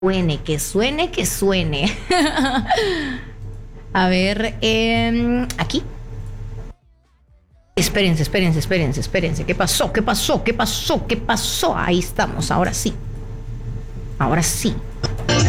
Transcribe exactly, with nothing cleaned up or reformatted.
Suene, que suene, que suene. A ver, eh, aquí. Espérense, espérense, espérense, espérense. ¿Qué pasó? ¿Qué pasó? ¿Qué pasó? ¿Qué pasó? Ahí estamos, ahora sí. Ahora sí.